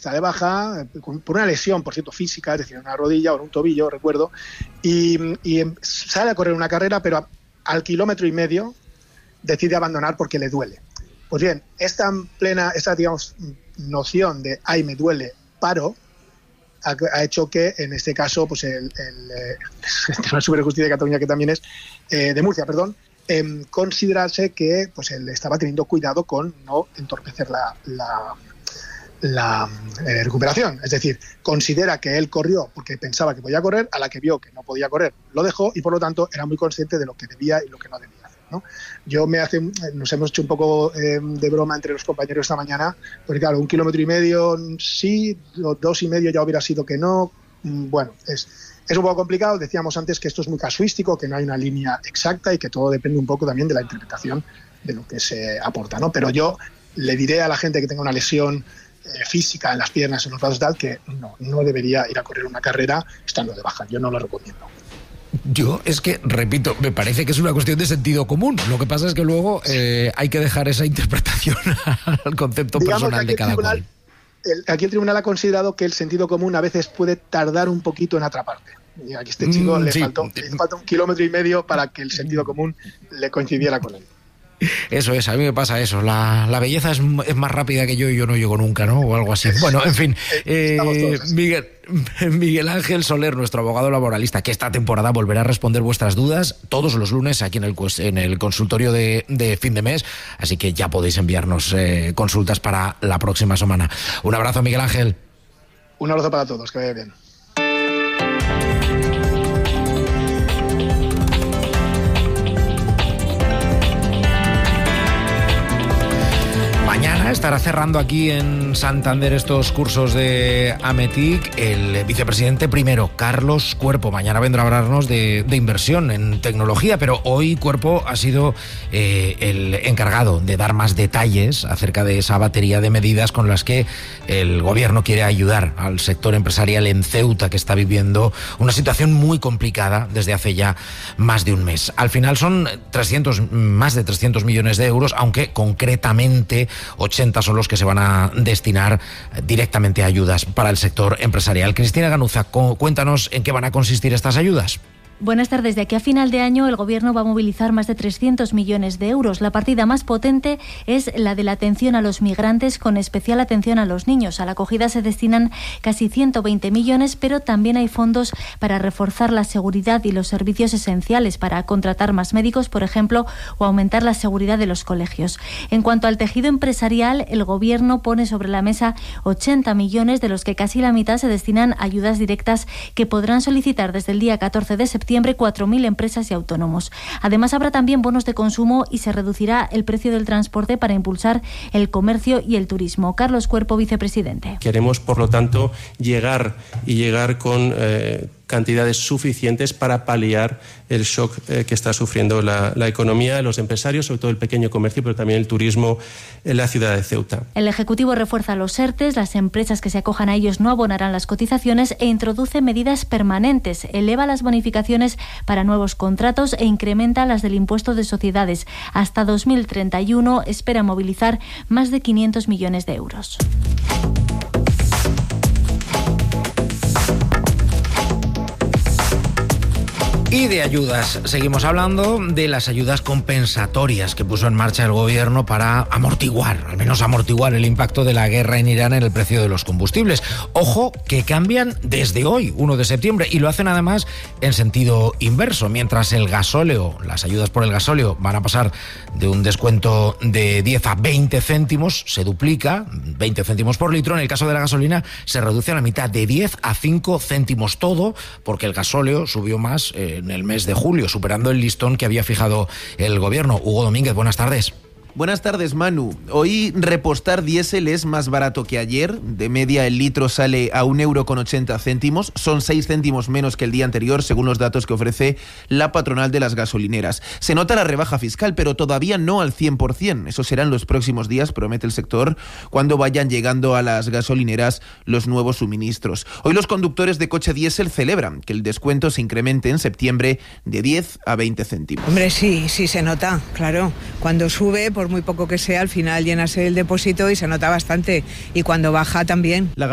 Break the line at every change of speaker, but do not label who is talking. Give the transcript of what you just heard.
está de baja por una lesión, por cierto, física, es decir, en una rodilla o en un tobillo, recuerdo, y sale a correr una carrera, pero al 1,5 kilómetros decide abandonar porque le duele. Pues bien, esta digamos, noción de "ay, me duele, paro", ha hecho que en este caso pues el Tribunal Superior de Justicia de Cataluña, que también es de Murcia, perdón, considerase que pues él estaba teniendo cuidado con no entorpecer la recuperación. Es decir, considera que él corrió porque pensaba que podía correr, a la que vio que no podía correr lo dejó, y por lo tanto era muy consciente de lo que debía y lo que no debía hacer, ¿no? Nos hemos hecho un poco de broma entre los compañeros esta mañana, porque claro, 1,5 kilómetros sí, 2,5 ya hubiera sido que no. Bueno, es un poco complicado. Decíamos antes que esto es muy casuístico, que no hay una línea exacta y que todo depende un poco también de la interpretación de lo que se aporta, ¿no? Pero yo le diré a la gente que tenga una lesión física en las piernas, en los brazos, tal, que no debería ir a correr una carrera estando de baja. Yo no lo recomiendo.
Yo es que, repito, me parece que es una cuestión de sentido común. Lo que pasa es que luego hay que dejar esa interpretación al concepto personal de cada cual.
Aquí el tribunal ha considerado que el sentido común a veces puede tardar un poquito en atraparte. Y aquí este chico le faltó 1,5 kilómetros para que el sentido común le coincidiera con él.
Eso es, a mí me pasa eso. La belleza es más rápida que yo y yo no llego nunca, ¿no? O algo así. Bueno, en fin. Miguel Ángel Soler, nuestro abogado laboralista, que esta temporada volverá a responder vuestras dudas todos los lunes aquí en el consultorio de fin de mes. Así que ya podéis enviarnos consultas para la próxima semana. Un abrazo, Miguel Ángel.
Un abrazo para todos, que vaya bien.
Mañana estará cerrando aquí en Santander estos cursos de AMETIC el vicepresidente primero, Carlos Cuerpo. Mañana vendrá a hablarnos de inversión en tecnología, pero hoy Cuerpo ha sido el encargado de dar más detalles acerca de esa batería de medidas con las que el gobierno quiere ayudar al sector empresarial en Ceuta, que está viviendo una situación muy complicada desde hace ya más de un mes. Al final son más de 300 millones de euros, aunque concretamente 80 son los que se van a destinar directamente a ayudas para el sector empresarial. Cristina Ganuza, cuéntanos en qué van a consistir estas ayudas.
Buenas tardes. De aquí a final de año el Gobierno va a movilizar más de 300 millones de euros. La partida más potente es la de la atención a los migrantes, con especial atención a los niños. A la acogida se destinan casi 120 millones, pero también hay fondos para reforzar la seguridad y los servicios esenciales, para contratar más médicos, por ejemplo, o aumentar la seguridad de los colegios. En cuanto al tejido empresarial, el Gobierno pone sobre la mesa 80 millones, de los que casi la mitad se destinan a ayudas directas que podrán solicitar desde el día 14 de septiembre 4.000 empresas y autónomos. Además, habrá también bonos de consumo y se reducirá el precio del transporte para impulsar el comercio y el turismo. Carlos Cuerpo, vicepresidente.
Queremos, por lo tanto, llegar con cantidades suficientes para paliar el shock que está sufriendo la economía, los empresarios, sobre todo el pequeño comercio, pero también el turismo en la ciudad de Ceuta.
El Ejecutivo refuerza los ERTEs, las empresas que se acojan a ellos no abonarán las cotizaciones, e introduce medidas permanentes, eleva las bonificaciones para nuevos contratos e incrementa las del impuesto de sociedades. Hasta 2031 espera movilizar más de 500 millones de euros.
Y de ayudas, seguimos hablando de las ayudas compensatorias que puso en marcha el gobierno para al menos amortiguar el impacto de la guerra en Irán en el precio de los combustibles. Ojo, que cambian desde hoy, 1 de septiembre, y lo hacen además en sentido inverso. Mientras el gasóleo, las ayudas por el gasóleo van a pasar de un descuento de 10 a 20 céntimos, se duplica, 20 céntimos por litro. En el caso de la gasolina se reduce a la mitad, de 10 a 5 céntimos, todo porque el gasóleo subió más en el mes de julio, superando el listón que había fijado el gobierno. Hugo Domínguez, buenas tardes.
Buenas tardes, Manu. Hoy repostar diésel es más barato que ayer. De media el litro sale a 1,80 €. Son 6 céntimos menos que el día anterior, según los datos que ofrece la patronal de las gasolineras. Se nota la rebaja fiscal, pero todavía no al 100%. Eso será en los próximos días, promete el sector, cuando vayan llegando a las gasolineras los nuevos suministros. Hoy los conductores de coche diésel celebran que el descuento se incremente en septiembre de 10 a 20 céntimos.
Hombre, sí se nota, claro. Cuando sube, por muy poco que sea, al final llenas el depósito y se nota bastante. Y cuando baja también.